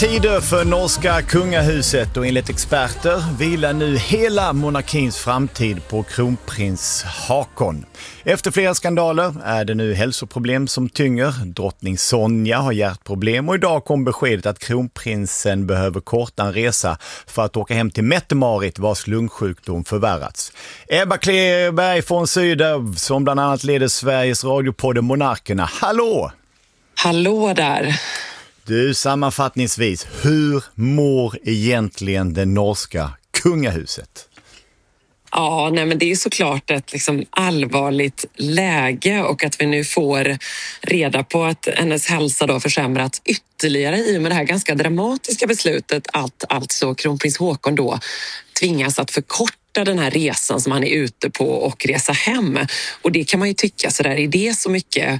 tider för norska kungahuset och enligt experter vilar nu hela monarkins framtid på kronprins Haakon. Efter flera skandaler är det nu hälsoproblem som tynger. Drottning Sonja har hjärtproblem och idag kom beskedet att kronprinsen behöver korta en resa för att åka hem till Mette-Marit vars lungsjukdom förvärrats. Ebba Kleberg från Sydow som bland annat leder Sveriges radiopodden Monarkerna. Hallå! Hallå där! Du, sammanfattningsvis, hur mår egentligen det norska kungahuset? Ja, men det är såklart ett allvarligt läge och att vi nu får reda på att hennes hälsa då försämrats ytterligare i och med det här ganska dramatiska beslutet att alltså kronprins Haakon då tvingas att förkorta den här resan som han är ute på och resa hem. Och det kan man ju tycka sådär, är det så mycket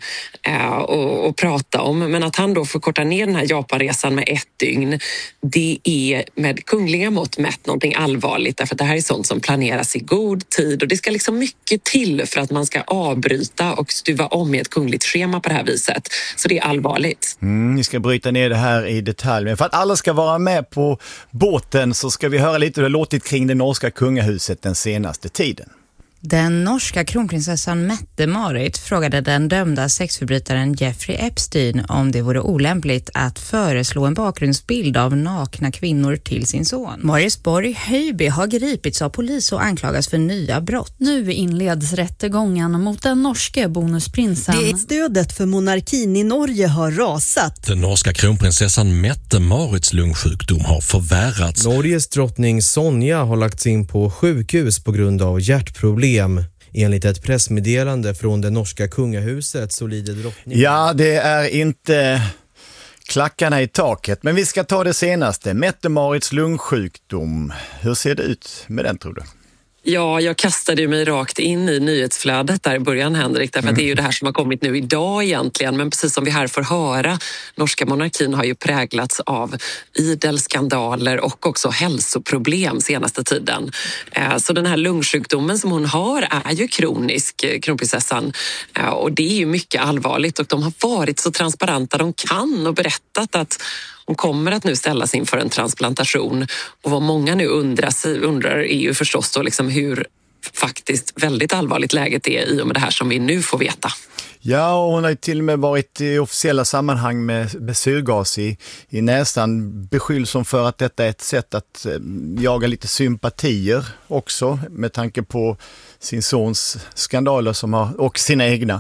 att prata om? Men att han då får korta ner den här Japanresan med 1 dygn, det är med kungliga mått mätt någonting allvarligt därför att det här är sånt som planeras i god tid och det ska mycket till för att man ska avbryta och stuva om i ett kungligt schema på det här viset. Så det är allvarligt. Vi ska bryta ner det här i detalj. Men för att alla ska vara med på båten så ska vi höra lite hur det låtit kring det norska kungahuset den senaste tiden. Den norska kronprinsessan Mette-Marit frågade den dömda sexförbrytaren Jeffrey Epstein om det vore olämpligt att föreslå en bakgrundsbild av nakna kvinnor till sin son. Marisborg Höjby har gripits av polis och anklagas för nya brott. Nu inleds rättegången mot den norske bonusprinsen. Stödet för monarkin i Norge har rasat. Den norska kronprinsessan Mette-Marits lungsjukdom har förvärrats. Norges drottning Sonja har lagts in på sjukhus på grund av hjärtproblem. Enligt ett pressmeddelande från det norska kungahuset så lider drottningen. Ja, det är inte klackarna i taket, men vi ska ta det senaste. Mette-Marits lungsjukdom. Hur ser det ut med den, tror du? Ja, jag kastade mig rakt in i nyhetsflödet där i början, Henrik, därför att det är ju det här som har kommit nu idag egentligen, men precis som vi här får höra, norska monarkin har ju präglats av idel skandaler och också hälsoproblem senaste tiden. Så den här lungsjukdomen som hon har är ju kronisk, kronprinsessan, och det är ju mycket allvarligt och de har varit så transparenta de kan och berättat att hon kommer att nu ställas inför en transplantation och vad många nu undrar är ju förstås då hur faktiskt väldigt allvarligt läget är i och med det här som vi nu får veta. Ja, och hon har ju till och med varit i officiella sammanhang med syrgas i näsan, beskylls som för att detta är ett sätt att jaga lite sympatier också med tanke på sin sons skandaler och sina egna.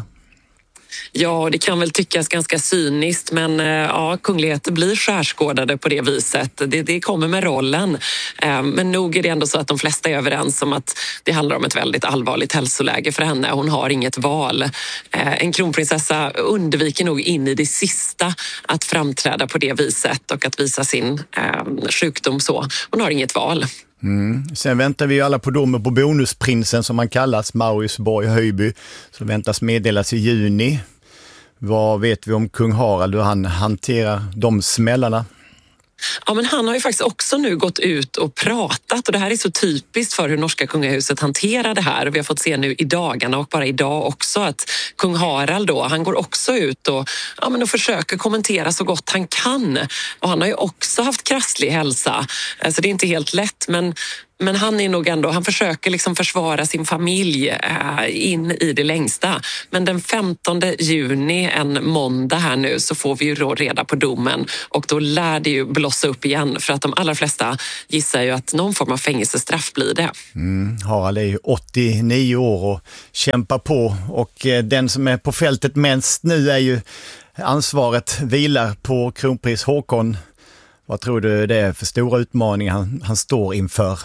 Ja, det kan väl tyckas ganska cyniskt, men ja, kungligheter blir skärskådade på det viset. Det kommer med rollen. Men nog är det ändå så att de flesta är överens om att det handlar om ett väldigt allvarligt hälsoläge för henne. Hon har inget val. En kronprinsessa undviker nog in i det sista att framträda på det viset och att visa sin sjukdom så. Hon har inget val. Sen väntar vi ju alla på domen på bonusprinsen som han kallas, Marisborg Höjby, som väntas meddelas i juni. Vad vet vi om kung Harald, hur han hanterar de smällarna? Ja, men han har ju faktiskt också nu gått ut och pratat och det här är så typiskt för hur norska kungahuset hanterar det här. Vi har fått se nu i dagarna och bara idag också att kung Harald då, han går också ut och försöker kommentera så gott han kan. Och han har ju också haft krasslig hälsa, så det är inte helt lätt, men han är nog ändå, han försöker försvara sin familj in i det längsta. Men den 15 juni, en måndag här nu, så får vi ju då reda på domen och då lär det ju blossa upp igen för att de allra flesta gissar ju att någon form av fängelsestraff blir det. Harald är ju 89 år och kämpar på och den som är på fältet mest nu är ju ansvaret vilar på kronprins Haakon. Vad tror du det är för stora utmaningar han står inför?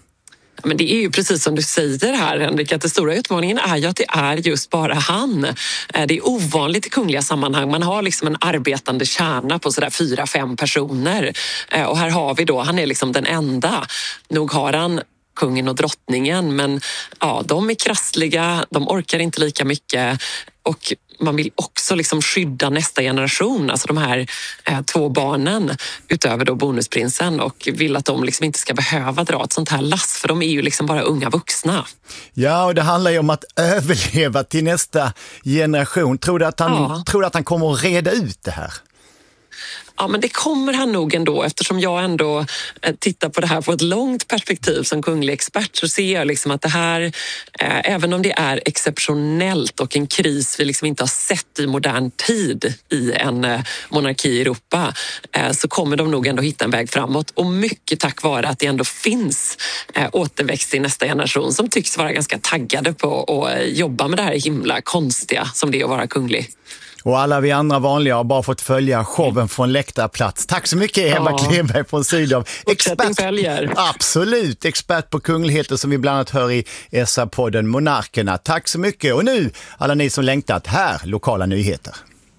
Men det är ju precis som du säger här, Henrik, att den stora utmaningen är ju att det är just bara han. Det är ovanligt i kungliga sammanhang. Man har en arbetande kärna på sådär 4-5 personer. Och här har vi då, han är den enda. Nog har han kungen och drottningen, men ja, de är krassliga, de orkar inte lika mycket och man vill också skydda nästa generation, alltså de här 2 barnen utöver då bonusprinsen och vill att de inte ska behöva dra ett sånt här lass för de är ju bara unga vuxna. Ja, och det handlar ju om att överleva till nästa generation. Tror du att han kommer att reda ut det här? Ja, men det kommer han nog ändå, eftersom jag ändå tittar på det här på ett långt perspektiv som kunglig expert, så ser jag liksom att det här, även om det är exceptionellt och en kris vi liksom inte har sett i modern tid i en monarki i Europa, så kommer de nog ändå hitta en väg framåt, och mycket tack vare att det ändå finns återväxt i nästa generation som tycks vara ganska taggade på att jobba med det här himla konstiga som det är att vara kunglig. Och alla vi andra vanliga har bara fått följa showen från läktarplats. Tack så mycket Eva Kleberg från Sydow. Absolut, expert på kungligheter som vi bland annat hör i SR-podden Monarkerna. Tack så mycket. Och nu, alla ni som längtat, här lokala nyheter.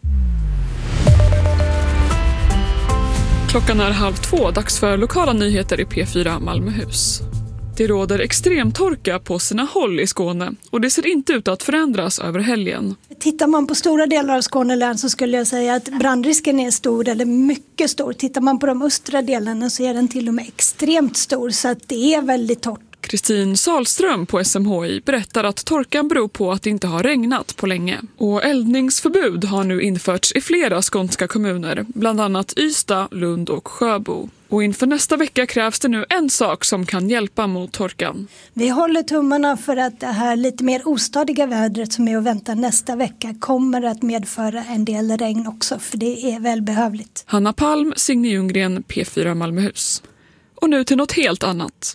Klockan är 1:30, dags för lokala nyheter i P4 Malmöhus. Det råder extremtorka på sina håll i Skåne och det ser inte ut att förändras över helgen. Tittar man på stora delar av Skånelän så skulle jag säga att brandrisken är stor eller mycket stor. Tittar man på de östra delarna så är den till och med extremt stor, så att det är väldigt torrt. Kristin Salström på SMHI berättar att torkan beror på att det inte har regnat på länge. Och eldningsförbud har nu införts i flera skånska kommuner, bland annat Ystad, Lund och Sjöbo. Och inför nästa vecka krävs det nu en sak som kan hjälpa mot torkan. Vi håller tummarna för att det här lite mer ostadiga vädret som är att vänta nästa vecka kommer att medföra en del regn också, för det är välbehövligt. Hanna Palm, Signe Ljunggren, P4 Malmöhus. Och nu till något helt annat.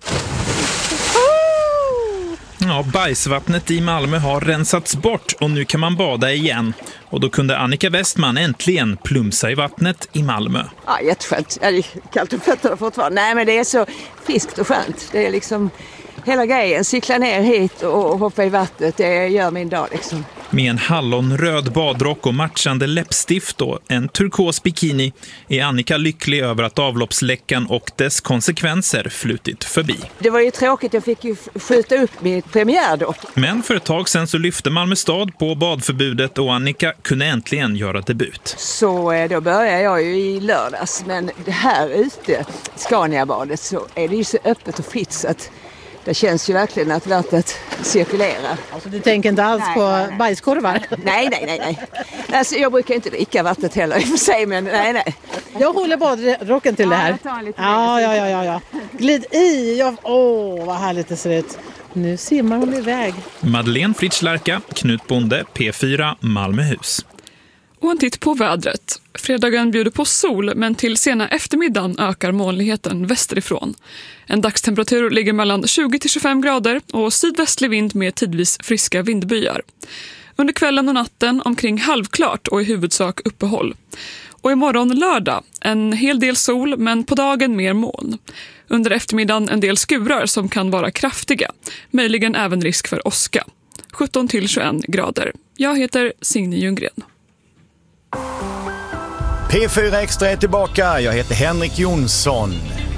Ja, bajsvattnet i Malmö har rensats bort och nu kan man bada igen. Och då kunde Annika Westman äntligen plumsa i vattnet i Malmö. Ja, jätteskönt. Det är kallt om fötterna fortfarande. Nej, men det är så friskt och skönt. Det är liksom hela grejen. Cykla ner hit och hoppa i vattnet. Det gör min dag liksom. Med en hallonröd badrock och matchande läppstift och en turkos bikini är Annika lycklig över att avloppsläckan och dess konsekvenser flutit förbi. Det var ju tråkigt, jag fick ju skjuta upp mitt premiär då. Men för ett tag sedan så lyfte Malmö stad på badförbudet och Annika kunde äntligen göra debut. Så då började jag ju i lördags, men det här ute, Scaniabadet, så är det ju så öppet och fritt så att det känns ju verkligen att vattnet cirkulerar. Alltså du tänker inte alls på bajskorvar? Nej. Alltså, jag brukar inte dricka vattnet heller i och för sig, men nej. Jag håller badrocken till det här. Ja. Glid i. Vad härligt det ser ut. Nu simmar hon iväg. Madeleine Fritschlarka, Knut Bonde, P4 Malmöhus. Och en titt på vädret. Fredagen bjuder på sol, men till sena eftermiddagen ökar molnigheten västerifrån. En dagstemperatur ligger mellan 20-25 grader och sydvästlig vind med tidvis friska vindbyar. Under kvällen och natten omkring halvklart och i huvudsak uppehåll. Och imorgon lördag, en hel del sol men på dagen mer moln. Under eftermiddagen en del skurar som kan vara kraftiga. Möjligen även risk för åska. 17-21 grader. Jag heter Signe Ljunggren. P4 Extra är tillbaka. Jag heter Henrik Jonsson.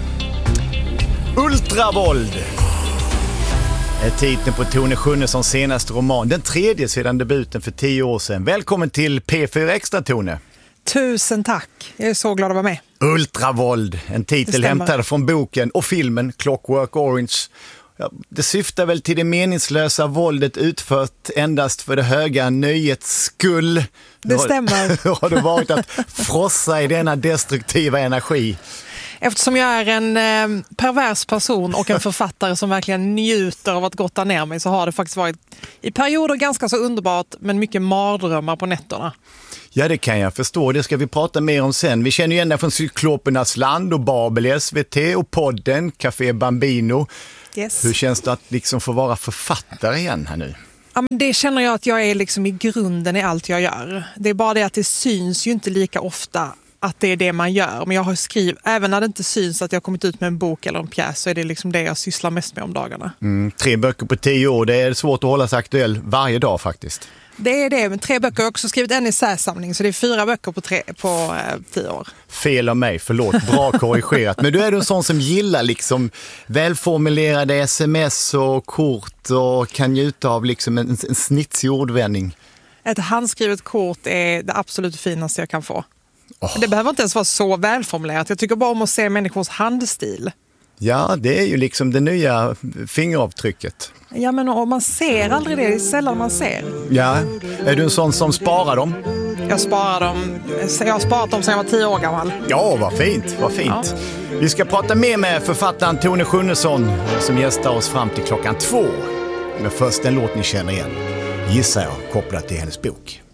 Ultravåld är titeln på Tone Schunnessons senaste roman. Den tredje sedan debuten för 10 år sedan. Välkommen till P4 Extra, Tone. Tusen tack. Jag är så glad att vara med. Ultravåld, en titel hämtad från boken och filmen Clockwork Orange. Ja, det syftar väl till det meningslösa våldet utfört endast för det höga nöjets skull. Det stämmer. Hur har det varit att frossa i denna destruktiva energi? Eftersom jag är en pervers person och en författare som verkligen njuter av att gotta ner mig, så har det faktiskt varit i perioder ganska så underbart, men mycket mardrömmar på nätterna. Ja, det kan jag förstå. Det ska vi prata mer om sen. Vi känner ju ända från Cyklopernas land och Babel i SVT och podden Café Bambino. Yes. Hur känns det att liksom få vara författare igen här nu? Ja, men det känner jag att jag är liksom i grunden i allt jag gör. Det är bara det att det syns ju inte lika ofta att det är det man gör. Men jag har skrivit, även när det inte syns att jag har kommit ut med en bok eller en pjäs, så är det liksom det jag sysslar mest med om dagarna. 3 böcker på 10 år, det är svårt att hålla sig aktuell varje dag faktiskt. Det är det, men 3 böcker. Jag har också skrivit en essäsamling, så det är 4 böcker på 10 år. Fel av mig, förlåt. Bra korrigerat. Men du är en sån som gillar liksom välformulerade sms och kort och kan njuta av liksom en snitsig ordvändning. Ett handskrivet kort är det absolut finaste jag kan få. Det behöver inte ens vara så välformulerat. Jag tycker bara om att se människors handstil. Ja, det är ju liksom det nya fingeravtrycket. Ja, men och man ser aldrig det. Det är sällan man ser. Ja, är du en sån som sparar dem? Jag har sparat dem sedan jag var 10 år gammal. Ja, vad fint, vad fint. Ja. Vi ska prata mer med författaren Tone Schunnesson som gästar oss fram till 2:00. Men först en låt ni känner igen, gissar jag, kopplat till hennes bok.